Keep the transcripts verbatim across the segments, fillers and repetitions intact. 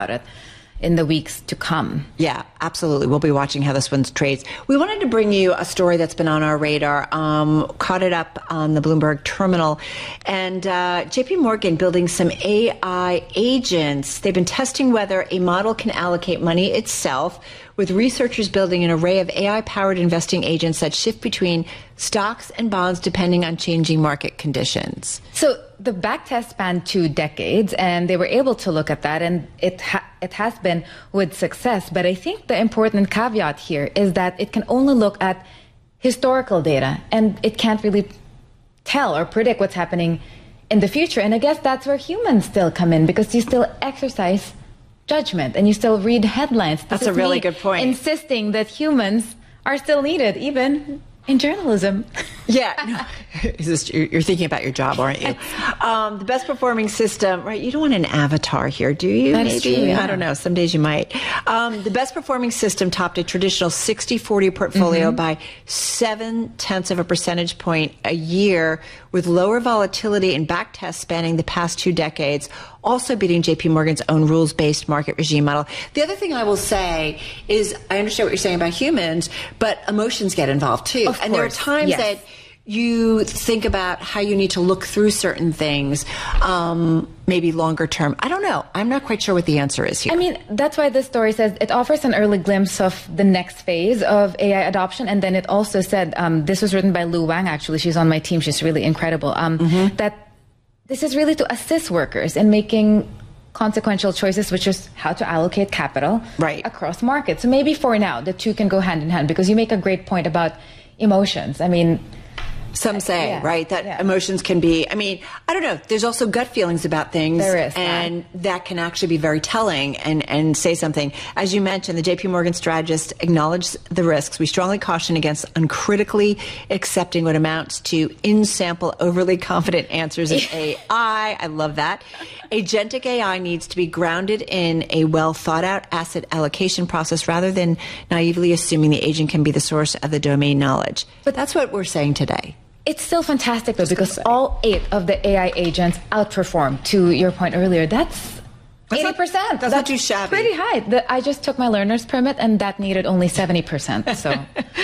it in the weeks to come. Yeah, absolutely. We'll be watching how this one trades. We wanted to bring you a story that's been on our radar. Um, caught it up on the Bloomberg terminal. And uh, J P Morgan building some A I agents. They've been testing whether a model can allocate money itself, with researchers building an array of A I-powered investing agents that shift between stocks and bonds depending on changing market conditions. So the backtest spanned two decades, and they were able to look at that, and it ha- it has been with success. But I think the important caveat here is that it can only look at historical data, and it can't really tell or predict what's happening in the future. And I guess that's where humans still come in, because you still exercise judgment and you still read headlines. This That's a really good point. Insisting that humans are still needed, even in journalism. Yeah. Is this, you're thinking about your job, aren't you? Um, the best performing system, right? You don't want an avatar here, do you? That Maybe? is true, yeah. I don't know. Some days you might. Um, the best performing system topped a traditional sixty forty portfolio mm-hmm. by seven tenths of a percentage point a year, with lower volatility and backtests spanning the past two decades, also beating J P Morgan's own rules-based market regime model. The other thing I will say is, I understand what you're saying about humans, but emotions get involved too. Of and there are course, times yes. that you think about how you need to look through certain things, um, maybe longer term. I don't know. I'm not quite sure what the answer is here. I mean, that's why this story says it offers an early glimpse of the next phase of A I adoption. And then it also said, um, this was written by Lu Wang, actually. She's on my team. She's really incredible. Um, mm-hmm. That this is really to assist workers in making consequential choices, which is how to allocate capital right. across markets. So maybe for now, the two can go hand in hand, because you make a great point about emotions. I mean, some say, yeah, right, that yeah. emotions can be, I mean, I don't know, there's also gut feelings about things. There is. And that. that can actually be very telling and, and say something. As you mentioned, the J P Morgan strategist acknowledged the risks. We strongly caution against uncritically accepting what amounts to in-sample, overly confident answers in A I. I love that. Agentic A I needs to be grounded in a well-thought-out asset allocation process rather than naively assuming the agent can be the source of the domain knowledge. But that's what we're saying today. It's still fantastic, though, because all eight of the A I agents outperformed, to your point earlier. That's eighty percent. That's, that's not too shabby. Pretty high. The, I just took my learner's permit, and that needed only seventy percent. So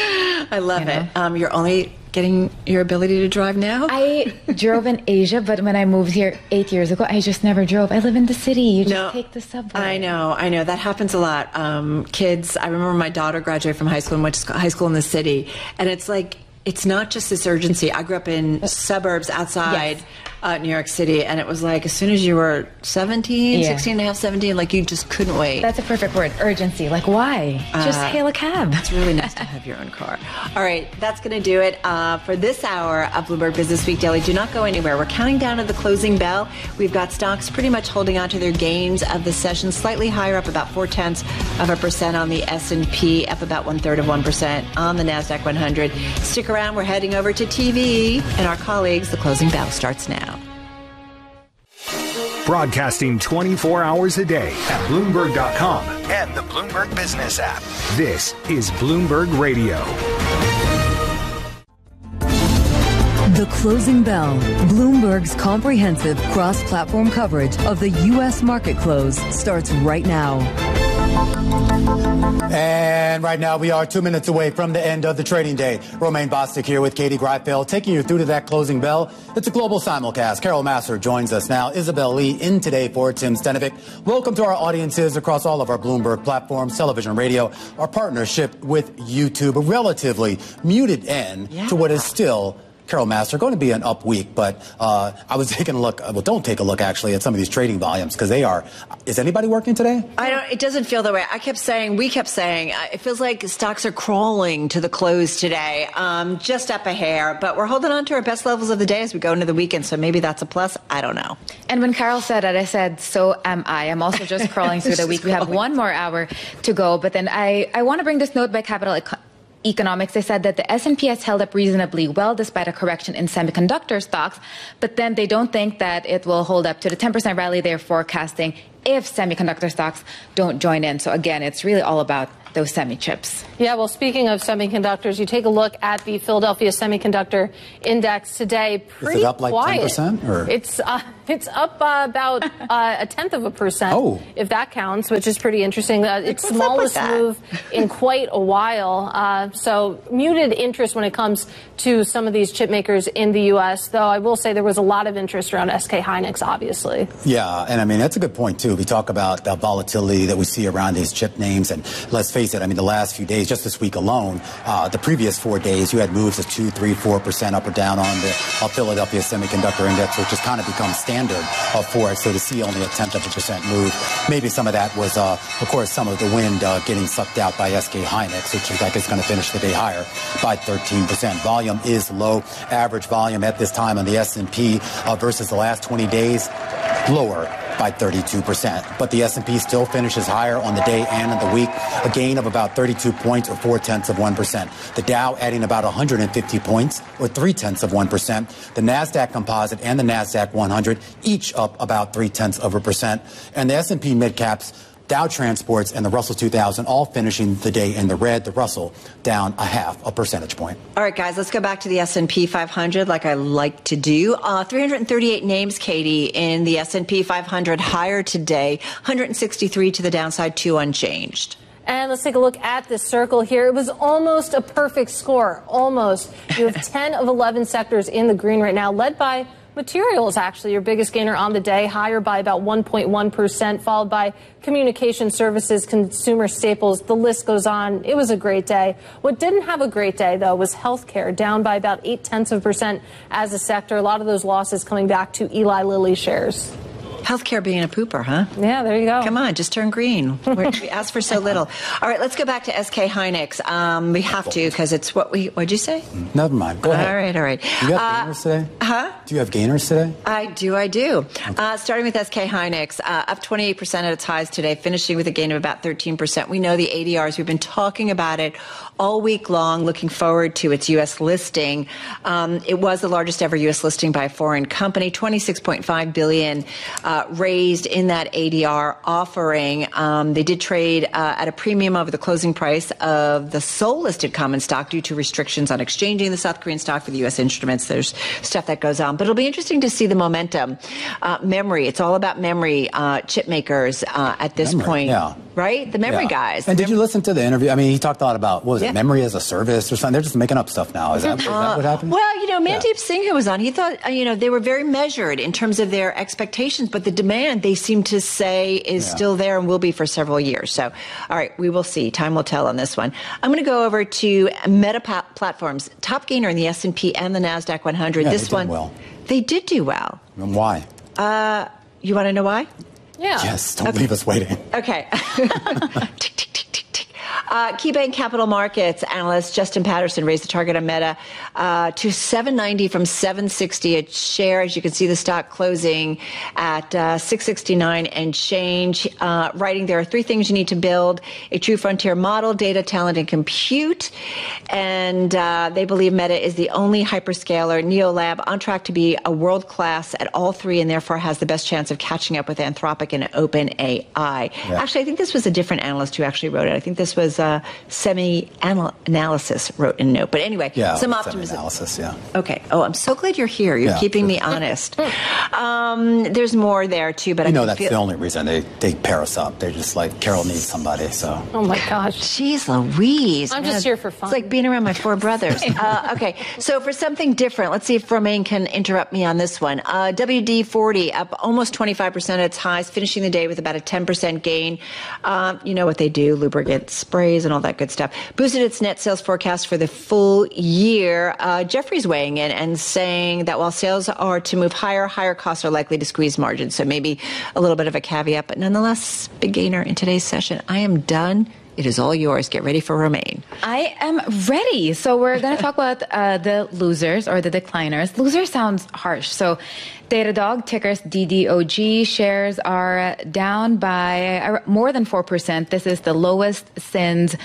I love you know. it. Um, you're only getting your ability to drive now? I drove in Asia, but when I moved here eight years ago, I just never drove. I live in the city. You just no, take the subway. I know. I know. That happens a lot. Um, kids, I remember my daughter graduated from high school and went to high school in the city. And it's like, it's not just this urgency. I grew up in suburbs outside yes. uh, New York City, and it was like as soon as you were seventeen, yeah. sixteen and a half, seventeen, like you just couldn't wait. That's a perfect word, urgency. Like, why? Uh, just hail a cab. It's really nice to have your own car. All right, that's going to do it uh, for this hour of Bloomberg Business Week Daily. Do not go anywhere. We're counting down to the closing bell. We've got stocks pretty much holding on to their gains of the session, slightly higher, up about four-tenths of a percent on the S and P, up about one-third of one percent on the NASDAQ one hundred. Stick around. We're heading over to T V, and our colleagues, the closing bell starts now. Broadcasting twenty-four hours a day at Bloomberg dot com and the Bloomberg Business app. This is Bloomberg Radio. The Closing Bell, Bloomberg's comprehensive cross-platform coverage of the U S market close, starts right now. And right now we are two minutes away from the end of the trading day. Romaine Bostick here with Katie Greifeld, taking you through to that closing bell. It's a global simulcast. Carol Massar joins us now. Isabel Lee in today for Tim Stenovic. Welcome to our audiences across all of our Bloomberg platforms, television, radio, our partnership with YouTube, a relatively muted end yeah. to what is still Carol Massar, going to be an up week, but uh, I was taking a look. Well, don't take a look actually at some of these trading volumes because they are. Is anybody working today? I don't. It doesn't feel that way. I kept saying, we kept saying, uh, it feels like stocks are crawling to the close today, um, just up a hair. But we're holding on to our best levels of the day as we go into the weekend. So maybe that's a plus. I don't know. And when Carol said it, I said, so am I. I'm also just crawling through the week. We have one more hour to go. But then I, I want to bring this note by Capital Econ- Economics. They said that the S and P has held up reasonably well despite a correction in semiconductor stocks, but then they don't think that it will hold up to the ten percent rally they're forecasting if semiconductor stocks don't join in. So again, it's really all about those semi chips. Yeah, well, speaking of semiconductors, you take a look at the Philadelphia Semiconductor Index today. Pretty Is it up like quiet. ten percent? Or? It's uh, it's up uh, about uh, a tenth of a percent, oh. if that counts, which is pretty interesting. Uh, its What's smallest move in quite a while. Uh, so muted interest when it comes to some of these chip makers in the U S, though I will say there was a lot of interest around S K Hynix, obviously. Yeah, and I mean, that's a good point, too. We talk about the volatility that we see around these chip names, and let's face it, I mean, the last few days, just this week alone, uh, the previous four days, you had moves of two, three, four percent up or down on the uh, Philadelphia Semiconductor Index, which has kind of become standard uh, for it. So to see only a tenth of a percent move, maybe some of that was, uh, of course, some of the wind uh, getting sucked out by S K Hynix, which looks like it's going to finish the day higher by thirteen percent. Volume is low. Average volume at this time on the S and P uh, versus the last twenty days, lower by thirty-two percent. But the S and P still finishes higher on the day and in the week, a gain of about thirty-two points or four-tenths of one percent. The Dow adding about one hundred fifty points or three-tenths of one percent. The NASDAQ Composite and the NASDAQ one hundred each up about three-tenths of a percent. And the S and P mid-caps, Dow Transports, and the Russell two thousand all finishing the day in the red. The Russell down a half a percentage point. All right, guys, let's go back to the S and P five hundred like I like to do. Uh, three hundred thirty-eight names, Katie, in the S and P five hundred higher today, one hundred sixty-three to the downside, two unchanged. And let's take a look at this circle here. It was almost a perfect score, almost. You have ten of eleven sectors in the green right now, led by materials, actually, your biggest gainer on the day, higher by about one point one percent, followed by communication services, consumer staples. The list goes on. It was a great day. What didn't have a great day, though, was healthcare, down by about eight tenths of a percent as a sector. A lot of those losses coming back to Eli Lilly shares. Healthcare being a pooper, huh? Yeah, there you go. Come on, just turn green. We're, we asked for so little. All right, let's go back to S K Hynix. Um, we have to because it's what we. What'd you say? Never mind. Go ahead. All right, all right. Do you have uh, gainers today? Huh? Do you have gainers today? I do, I do. Uh, starting with S K Hynix, uh, up twenty-eight percent at its highs today, finishing with a gain of about thirteen percent. We know the A D Rs. We've been talking about it all week long, looking forward to its U S listing. Um, it was the largest ever U S listing by a foreign company, twenty-six point five billion dollars uh, raised in that A D R offering. Um, they did trade uh, at a premium over the closing price of the sole listed common stock due to restrictions on exchanging the South Korean stock for the U S instruments. There's stuff that goes on. But it'll be interesting to see the momentum. Uh, memory, it's all about memory uh, chip makers uh, at this memory, point. Yeah. Right? The memory yeah. guys. And did you listen to the interview? I mean, he talked a lot about, what was yeah. it, memory as a service or something? They're just making up stuff now. Is that, is uh, that what happened? Well, you know, Mandeep yeah. Singh, who was on, he thought, uh, you know, they were very measured in terms of their expectations, but the demand, they seem to say, is yeah. still there and will be for several years. So, all right, we will see. Time will tell on this one. I'm going to go over to Meta Platforms, top gainer in the S and P and the NASDAQ one hundred. Yeah, this they did one, well. They did do well. And why? Uh, you want to know why? Yeah. Yes, don't okay. leave us waiting. Okay. tick, tick, tick, tick, tick. Uh, KeyBank Capital Markets analyst Justin Patterson raised the target on Meta uh, to seven ninety from seven sixty a share. As you can see, the stock closing at uh, six sixty-nine and change. Uh, writing, there are three things you need to build: a true frontier model, data, talent, and compute. And uh, they believe Meta is the only hyperscaler NeoLab on track to be a world class at all three, and therefore has the best chance of catching up with Anthropic and OpenAI. Yeah. Actually, I think this was a different analyst who actually wrote it. I think this was uh, Semi-Analysis wrote in a note. But anyway, yeah, some optimism. Analysis, yeah. Okay. Oh, I'm so glad you're here. You're yeah. keeping me honest. um, there's more there, too. But you I know that's feel- the only reason they, they pair us up. They're just like, Carol needs somebody, so. Oh, my gosh. Jeez Louise. I'm man. just here for fun. It's like being around my four brothers. uh, okay. So for something different, let's see if Romaine can interrupt me on this one. Uh, W D forty up almost twenty-five percent at its highs, finishing the day with about a ten percent gain. Um, you know what they do, lubricant sprays and all that good stuff. Boosted its net sales forecast for the full year. Uh, Jefferies weighing in and saying that while sales are to move higher, higher costs are likely to squeeze margins. So maybe a little bit of a caveat, but nonetheless, big gainer in today's session. I am done. It is all yours. Get ready for Romaine. I am ready. So we're going to talk about uh, the losers or the decliners. Loser sounds harsh. So Datadog, tickers D D O G, shares are down by more than four percent. This is the lowest since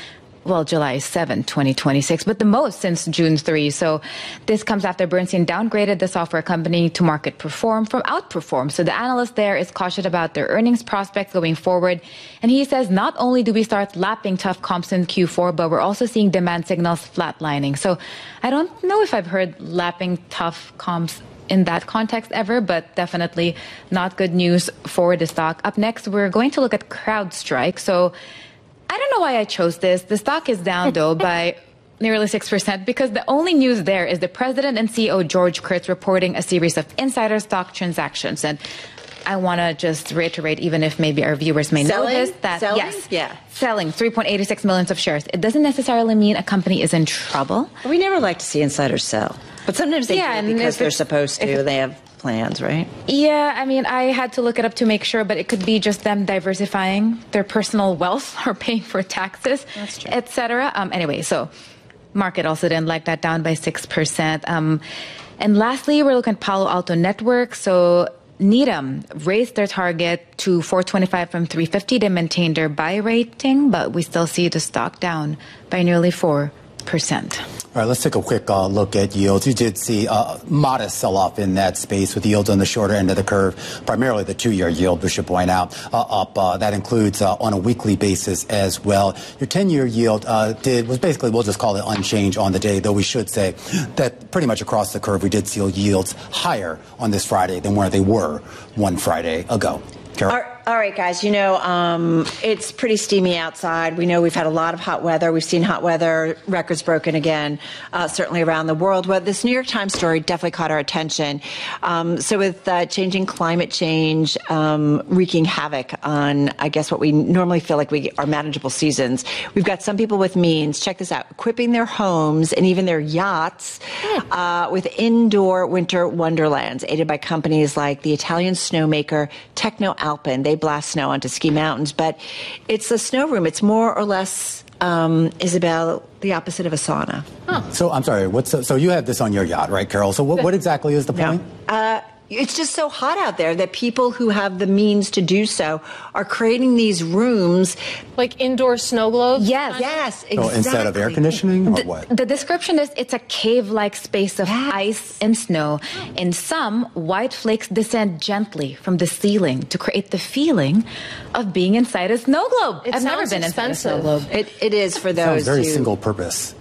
well, July seventh, twenty twenty-six, but the most since June third. So this comes after Bernstein downgraded the software company to market perform from outperform. So the analyst there is cautious about their earnings prospects going forward. And he says not only do we start lapping tough comps in Q four, but we're also seeing demand signals flatlining. So I don't know if I've heard lapping tough comps in that context ever, but definitely not good news for the stock. Up next, we're going to look at CrowdStrike. So I don't know why I chose this. The stock is down, though, by nearly six percent because the only news there is the president and C E O, George Kurtz, reporting a series of insider stock transactions. And I want to just reiterate, even if maybe our viewers may selling? know this, that selling? yes, yeah. selling three point eight six millions of shares. It doesn't necessarily mean a company is in trouble. We never like to see insiders sell, but sometimes they Yeah, do and because if they're it's- supposed to. if- They have plans, right? Yeah, I mean, I had to look it up to make sure, but it could be just them diversifying their personal wealth or paying for taxes, et cetera. Um, anyway, so market also didn't like that, down by six percent. Um, and lastly, we're looking at Palo Alto Networks. So Needham raised their target to four twenty-five from three fifty. They maintained their buy rating, but we still see the stock down by nearly four percent. All right, let's take a quick uh, look at yields. You did see a modest sell-off in that space with yields on the shorter end of the curve, primarily the two-year yield, we should point out, uh, up. Uh, that includes uh, on a weekly basis as well. Your ten-year yield uh, did was basically, we'll just call it unchanged on the day, though we should say that pretty much across the curve we did see yields higher on this Friday than where they were one Friday ago. Carol? All, all right, guys, you know, um, it's pretty steamy outside. We know we've had a lot of hot weather. We've seen hot weather records broken again, uh, certainly around the world. Well, this New York Times story definitely caught our attention. Um, so with uh, changing climate change um, wreaking havoc on, I guess, what we normally feel like we are manageable seasons, we've got some people with means, check this out, equipping their homes and even their yachts uh, with indoor winter wonderlands, aided by companies like the Italian snowmaker Techno Alpine. They blast snow onto ski mountains, but it's a snow room. It's more or less, um, Isabel, the opposite of a sauna. Huh. So I'm sorry. What's so you have this on your yacht, right, Carol? So what, what exactly is the point? No. Uh, it's just so hot out there that people who have the means to do so are creating these rooms. Like indoor snow globes? Yes. Yes, exactly. So instead of air conditioning or The, what? the description is it's a cave-like space of Yes. ice and snow. In some, white flakes descend gently from the ceiling to create the feeling of being inside a snow globe. It I've never sounds been inside a snow expensive. globe. It, it is for Sounds those very who... single purpose.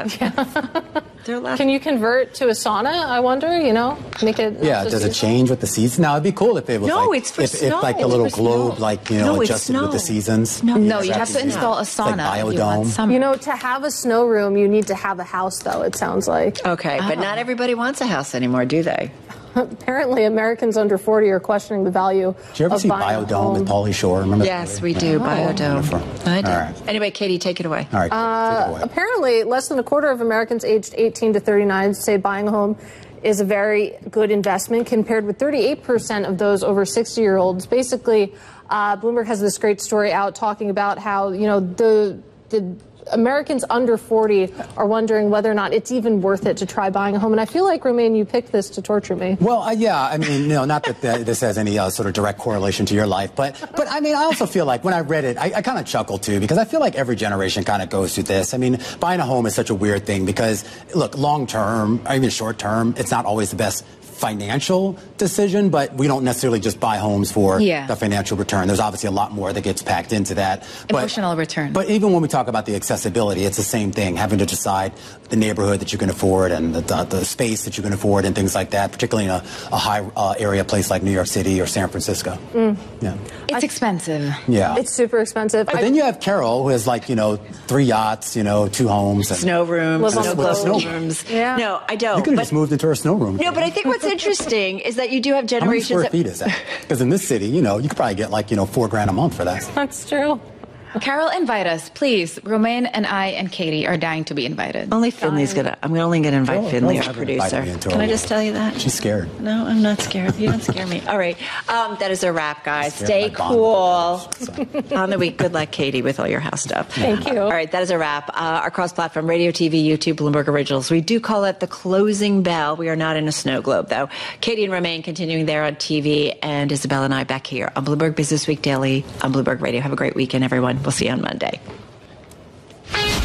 They're left. Can you convert to a sauna, I wonder, you know? Make it Yeah, does it change with the seasons? Now, it'd be cool if it was No, like, it's for if, snow. if like the It's little for globe, snow. like, you know, No, it's adjusted with the snow. seasons. No, No, you have That's- to install a it's like sauna if you want biodome. summer. You know, to have a snow room, you need to have a house, though, it sounds like. Okay, but not everybody wants a house anymore, do they? Apparently, Americans under forty are questioning the value Did you ever of see buying a Biodome home. with Pauly Shore? Remember that Yes, movie? we do. Biodome. Wonderful. I do. All right. Anyway, Katie, take it away. All right, take it away. Apparently, less than a quarter of Americans aged eighteen to thirty-nine say buying a home is a very good investment, compared with thirty-eight percent of those over sixty-year-olds. Basically, uh, Bloomberg has this great story out talking about how, you know, the the Americans under forty are wondering whether or not it's even worth it to try buying a home. And I feel like, Romaine, you picked this to torture me. Well, uh, yeah, I mean, you know, not that the, this has any uh, sort of direct correlation to your life, but, but I mean, I also feel like when I read it, I, I kind of chuckled too, because I feel like every generation kind of goes through this. I mean, buying a home is such a weird thing because, look, long term, or even short term, it's not always the best financial decision, but we don't necessarily just buy homes for Yeah. the financial return. There's obviously a lot more that gets packed into that. But, Emotional return. But even when we talk about the accessibility, it's the same thing, having to decide the neighborhood that you can afford and the, the, the space that you can afford and things like that, particularly in a, a high uh, area place like New York City or San Francisco. Mm. Yeah. It's expensive. Yeah. It's super expensive. But I- then you have Carol, who has like, you know, three yachts, you know, two homes. And Snow rooms, Live on snow the globe boat. rooms. Yeah. No, I don't. You could have but, just moved into a snow room. no, but I think what's interesting is that you do have How many generations square that- feet is that? Because in this city, you know, you could probably get like, you know, four grand a month for that. That's true. Carol, invite us, please. Romaine and I and Katie are dying to be invited. Only Finley's gonna. I'm only gonna invite Carol- Finley, Carol's our never invited producer. me into Can a- I just tell you that? She's scared. No, I'm not scared. You don't scare me. All right, um, that is a wrap, guys. Scared Stay of my cool bond. on the week. Good luck, Katie, with all your house stuff. Thank you. All right, that is a wrap. Uh, our cross-platform radio, T V, YouTube, Bloomberg Originals. We do call it the closing bell. We are not in a snow globe, though. Katie and Romaine continuing there on T V, and Isabel and I back here on Bloomberg Business Week Daily on Bloomberg Radio. Have a great weekend, everyone. We'll see you on Monday.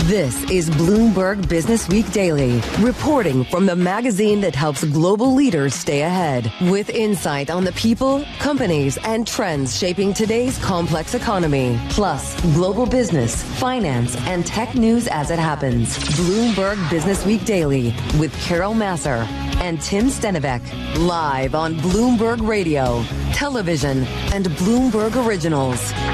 This is Bloomberg Business Week Daily, reporting from the magazine that helps global leaders stay ahead, with insight on the people, companies, and trends shaping today's complex economy, plus global business, finance, and tech news as it happens. Bloomberg Business Week Daily with Carol Massar and Tim Stenivek, live on Bloomberg Radio, television, and Bloomberg Originals.